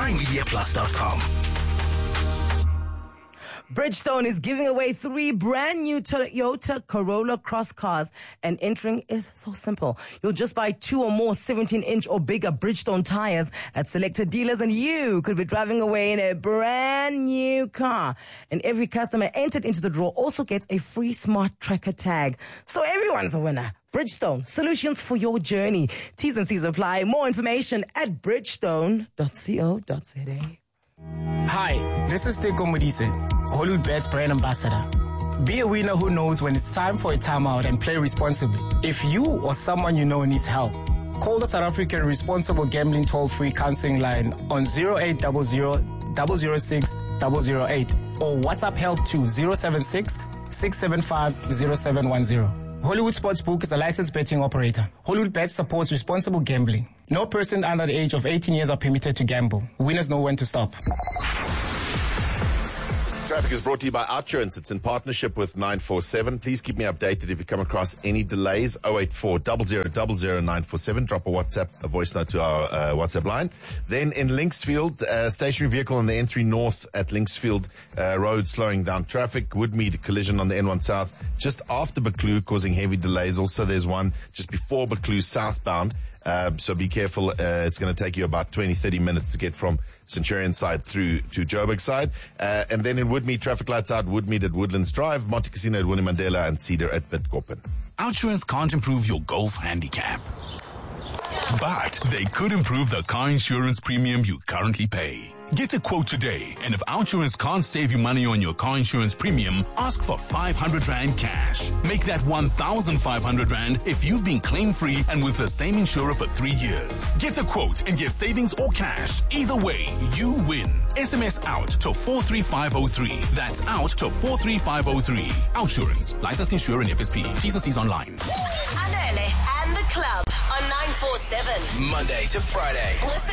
MyMediaPlus.com. Bridgestone is giving away 3 brand new Toyota Corolla Cross cars, and entering is so simple. You'll just buy 2 or more 17-inch or bigger Bridgestone tires at selected dealers, and you could be driving away in a brand new car. And every customer entered into the draw also gets a free smart tracker tag. So everyone's a winner. Bridgestone, solutions for your journey. T's and C's apply. More information at bridgestone.co.za. Hi, this is Teko Modise, Hollywood Bets brand ambassador. Be a winner who knows when it's time for a timeout and play responsibly. If you or someone you know needs help, call the South African Responsible Gambling toll-free counseling line on 0800 006 008 or WhatsApp help to 076 675 0710. Hollywood Sportsbook is a licensed betting operator. Hollywood Bets supports responsible gambling. No person under the age of 18 years are permitted to gamble. Winners know when to stop. Traffic is brought to you by Outsurance. It's in partnership with 947. Please keep me updated if you come across any delays. 084 0000 947. Drop a voice note to our WhatsApp line. Then in Linksfield, stationary vehicle on the N3 North at Linksfield Road slowing down traffic. Woodmead collision on the N1 South just after Buccleuch causing heavy delays. Also, there's one just before Buccleuch southbound. So be careful. It's going to take you about 20-30 minutes to get from Centurion side through to Joburg side. And then in Woodmead, traffic lights out. Woodmead at Woodlands Drive, Monte Casino at Winnie Mandela, and Cedar at Witkoppen. Outsurance can't improve your golf handicap, but they could improve the car insurance premium you currently pay. Get a quote today, and if Outsurance can't save you money on your car insurance premium, ask for 500 Rand cash. Make that 1,500 Rand if you've been claim-free and with the same insurer for 3 years. Get a quote and get savings or cash. Either way, you win. SMS out to 43503. That's out to 43503. Outsurance. Licensed insurer and FSP. T's and C's online. Anele and the club on 947. Monday to Friday. Listen